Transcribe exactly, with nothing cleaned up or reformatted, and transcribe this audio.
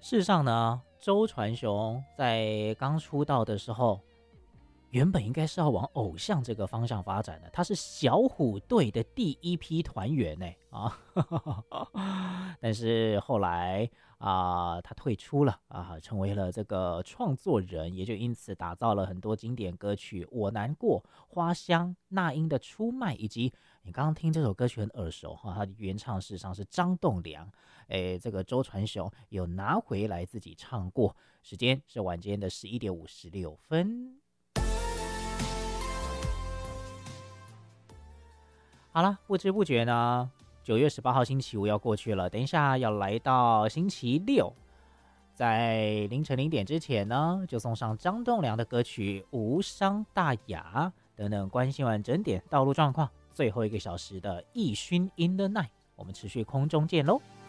事实上呢，周传雄在刚出道的时候，原本应该是要往偶像这个方向发展的，他是小虎队的第一批团员呢啊，但是后来啊、他退出了啊，成为了这个创作人，也就因此打造了很多经典歌曲《我难过》《花香》那英的出卖，以及你刚刚听这首歌曲很耳熟哈，它的原唱事实上是张栋梁，哎，这个周传雄有拿回来自己唱过。时间是晚间的十一点五十六分。好了，不知不觉呢，九月十八号星期五要过去了，等一下要来到星期六，在凌晨零点之前呢，就送上张栋梁的歌曲《无伤大雅》等等。关心完整点道路状况，最后一个小时的易勋 in the night，我们持续空中见喽。